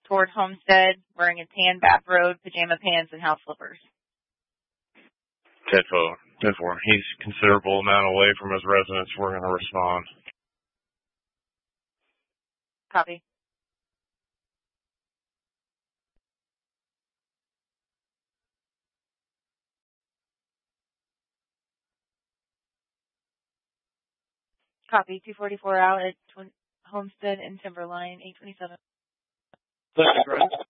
toward Homestead, wearing a tan bathrobe, pajama pants, and house slippers. 10-4. He's a considerable amount away from his residence. We're going to respond. Copy. Copy. 244 out at Homestead and Timberline, 827. Thank you, Grant.